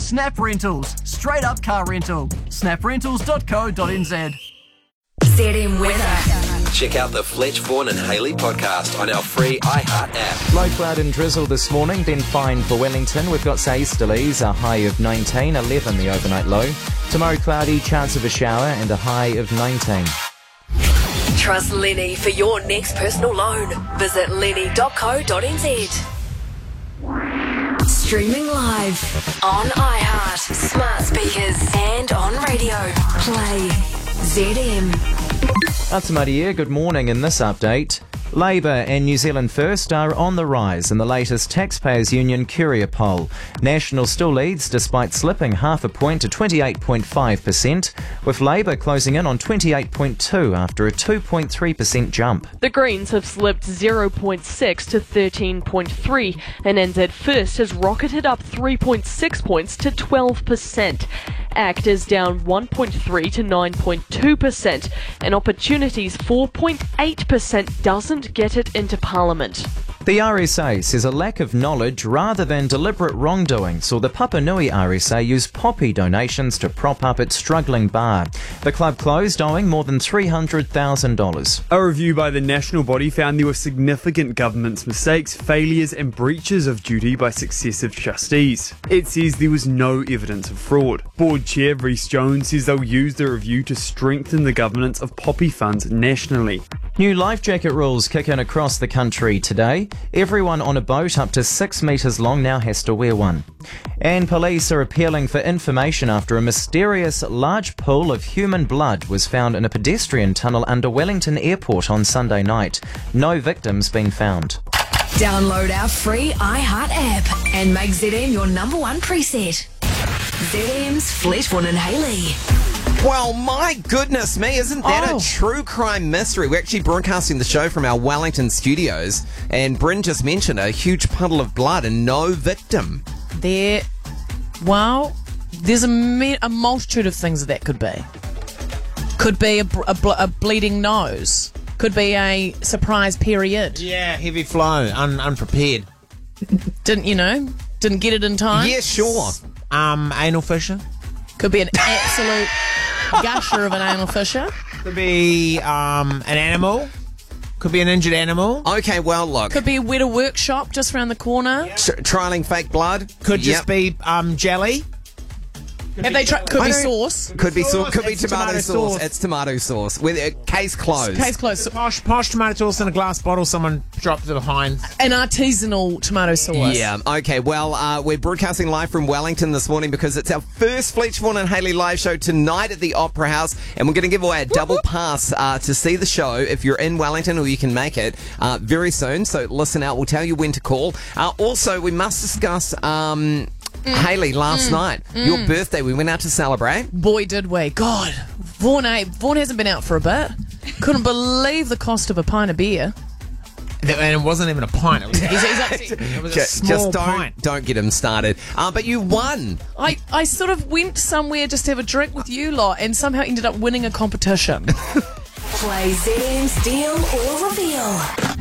Snap Rentals, straight up car rental. snaprentals.co.nz. ZM weather. Check out the Fletch, Vaughan and Haley podcast on our free iHeart app. Low cloud and drizzle this morning, then fine for Wellington. We've got easterlies, a high of 19, 11 the overnight low. Tomorrow cloudy, chance of a shower and a high of 19. Trust Lenny for your next personal loan. Visit lenny.co.nz. Streaming live on iHeart, smart speakers and on radio. Play ZM. Atamaria, good morning. In this update, Labour and New Zealand First are on the rise in the latest Taxpayers Union Curia poll. National still leads despite slipping half a point to 28.5%, with Labour closing in on 28.2 after a 2.3% jump. The Greens have slipped 0.6 to 13.3, and NZ First has rocketed up 3.6 points to 12%. ACT is down 1.3 to 9.2%, and Opportunities 4.8% doesn't get it into Parliament. The RSA says a lack of knowledge rather than deliberate wrongdoing saw the Papanui RSA use poppy donations to prop up its struggling bar. The club closed owing more than $300,000. A review by the national body found there were significant government mistakes, failures and breaches of duty by successive trustees. It says there was no evidence of fraud. Board Chair Rhys Jones says they'll use the review to strengthen the governance of poppy funds nationally. New life jacket rules kick in across the country today. Everyone on a boat up to 6 metres long now has to wear one. And police are appealing for information after a mysterious large pool of human blood was found in a pedestrian tunnel under Wellington Airport on Sunday night. No victims been found. Download our free iHeart app and make ZM your number one preset. ZM's Fletch, Vaughan and Haley. Well, my goodness me, isn't that a true crime mystery? We're actually broadcasting the show from our Wellington studios, and Bryn just mentioned a huge puddle of blood and no victim. There's a multitude of things that could be. Could be a bleeding nose. Could be a surprise period. Yeah, heavy flow, unprepared. Didn't get it in time? Yeah, sure. Anal fissure. Could be an absolute gusher of an anal fissure. Could be an animal. Could be an injured animal. Okay, well, look. Could be a Weta workshop just around the corner. Trialing fake blood. Could just be jelly. Could be sauce. Could be tomato sauce. It's tomato sauce. With case closed. Case closed. Posh tomato sauce in a glass bottle. Someone dropped it behind. An artisanal tomato sauce. Yeah. Okay. Well, we're broadcasting live from Wellington this morning because it's our first Fletch, Vaughan and Haley live show tonight at the Opera House, and we're going to give away a double pass to see the show if you're in Wellington, or you can make it very soon. So listen out. We'll tell you when to call. Also, we must discuss. Haley, last night, your birthday, we went out to celebrate. Boy, did we. God, Vaughan hasn't been out for a bit. Couldn't believe the cost of a pint of beer. And it wasn't even a pint. It was a small pint. Don't get him started. But you won. I sort of went somewhere just to have a drink with you lot and somehow ended up winning a competition. Play ZM's Deal or Reveal.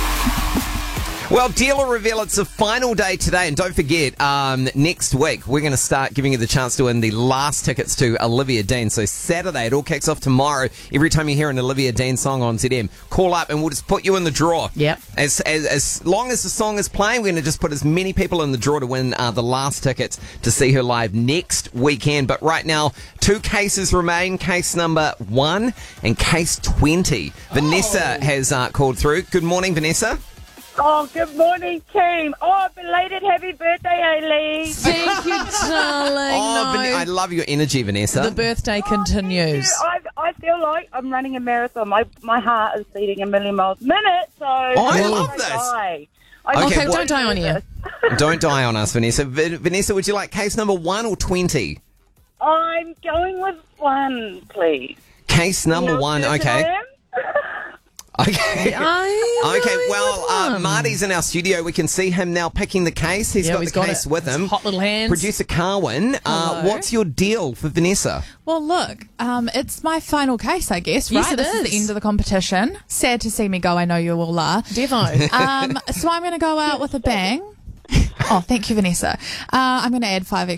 Well, Deal or Reveal, it's the final day today, and don't forget, next week we're going to start giving you the chance to win the last tickets to Olivia Dean. So Saturday, it all kicks off tomorrow. Every time you hear an Olivia Dean song on ZM, call up and we'll just put you in the draw. Yep. As long as the song is playing, we're going to just put as many people in the draw to win the last tickets to see her live next weekend. But right now, 2 cases remain, case number 1 and case 20. Vanessa has called through. Good morning, Vanessa. Oh, good morning, team. Oh, belated happy birthday, Haley. Thank you, darling. I love your energy, Vanessa. The birthday continues. I feel like I'm running a marathon. My heart is beating a million miles a minute, so I love this. Okay, don't die on you. Don't die on us, Vanessa. Vanessa, would you like case number 1 or 20? I'm going with 1, please. Case number 1, okay. Okay. Well, Marty's in our studio. We can see him now picking the case. He's got the case with him. Hot little hands. Producer Carwin, what's your deal for Vanessa? Well, look, it's my final case, I guess, right? Yes, This is the end of the competition. Sad to see me go. I know you all are. Devo. So I'm going to go out with a bang. Oh, thank you, Vanessa. I'm going to add 5